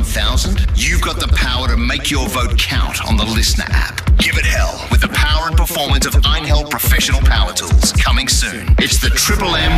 1000? You've got the power to make your vote count on the Listener app. Give it hell with the power and performance of Einhell Professional Power Tools. Coming soon. It's the Triple M.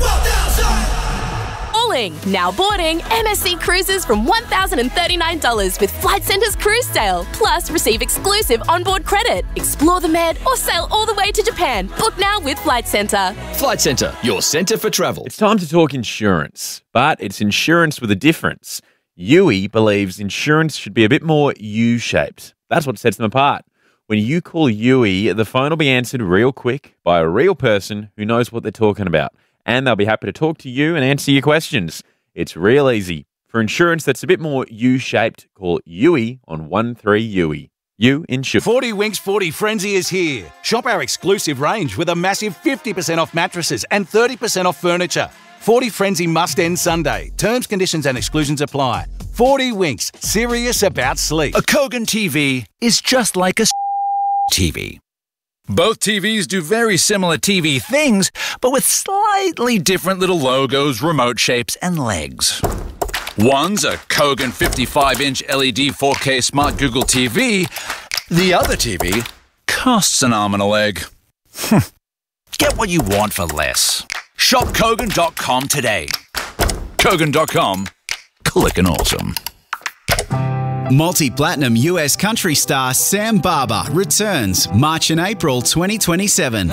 Now boarding MSC Cruises from $1,039 with Flight Centre's Cruise Sale. Plus, receive exclusive onboard credit. Explore the Med or sail all the way to Japan. Book now with Flight Centre. Flight Centre, your centre for travel. It's time to talk insurance, but it's insurance with a difference. Yui believes insurance should be a bit more U-shaped. That's what sets them apart. When you call Yui, the phone will be answered real quick by a real person who knows what they're talking about. And they'll be happy to talk to you and answer your questions. It's real easy. For insurance that's a bit more U-shaped, call Yui on 13Yui. You insure. 40 Winks 40 Frenzy is here. Shop our exclusive range with a massive 50% off mattresses and 30% off furniture. 40 Frenzy must end Sunday. Terms, conditions and exclusions apply. 40 Winks, serious about sleep. A Kogan TV is just like a TV. Both TVs do very similar TV things, but with slightly different little logos, remote shapes, and legs. One's a Kogan 55-inch LED 4K Smart Google TV. The other TV costs an arm and a leg. Get what you want for less. Shop Kogan.com today. Kogan.com. Clickin' awesome. Multi-platinum US country star Sam Barber returns March and April 2027.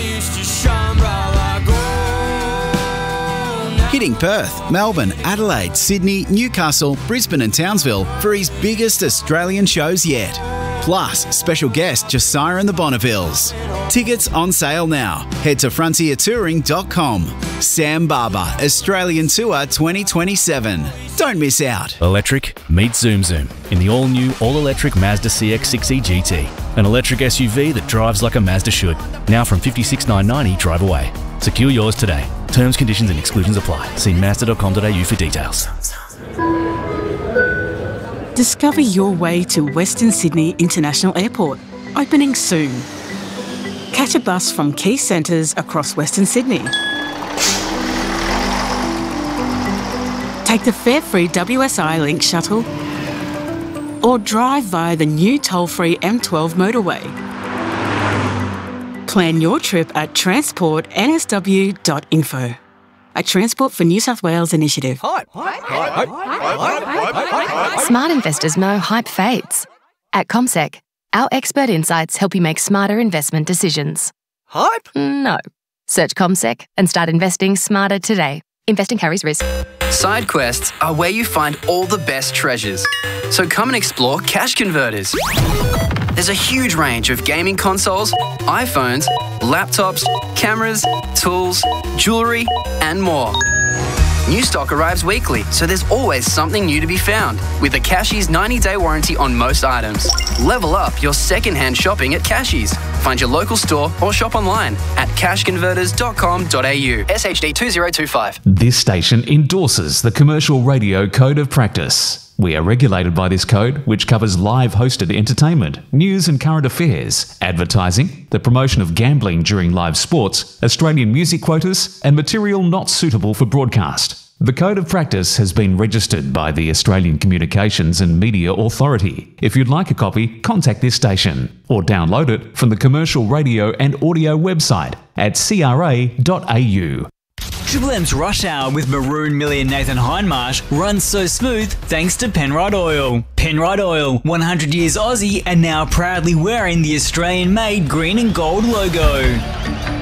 Hitting Perth, Melbourne, Adelaide, Sydney, Newcastle, Brisbane and Townsville for his biggest Australian shows yet. Plus, special guest Josiah and the Bonnevilles. Tickets on sale now. Head to frontiertouring.com. Sam Barber, Australian Tour 2027. Don't miss out. Electric, meet Zoom Zoom in the all-new, all-electric Mazda CX-6e GT. An electric SUV that drives like a Mazda should. Now from $56,990 drive away. Secure yours today. Terms, conditions and exclusions apply. See mazda.com.au for details. Discover your way to Western Sydney International Airport, opening soon. Catch a bus from key centres across Western Sydney. Take the fare-free WSI Link shuttle or drive via the new toll-free M12 motorway. Plan your trip at transportnsw.info. A Transport for New South Wales initiative. Smart investors know hype fades. At CommSec, our expert insights help you make smarter investment decisions. Hype? No. Search CommSec and start investing smarter today. Investing carries risk. Side quests are where you find all the best treasures. So come and explore Cash Converters. There's a huge range of gaming consoles, iPhones, laptops, cameras, tools, jewellery, and more. New stock arrives weekly, so there's always something new to be found. With a Cashies 90-day warranty on most items. Level up your second-hand shopping at Cashies. Find your local store or shop online at cashconverters.com.au. SHD 2025. This station endorses the Commercial Radio Code of Practice. We are regulated by this code, which covers live hosted entertainment, news and current affairs, advertising, the promotion of gambling during live sports, Australian music quotas, and material not suitable for broadcast. The Code of Practice has been registered by the Australian Communications and Media Authority. If you'd like a copy, contact this station or download it from the Commercial Radio and Audio website at cra.au. Triple M's Rush Hour with Maroon Millie and Nathan Hindmarsh runs so smooth thanks to Penrite Oil. Penrite Oil, 100 years Aussie and now proudly wearing the Australian-made green and gold logo.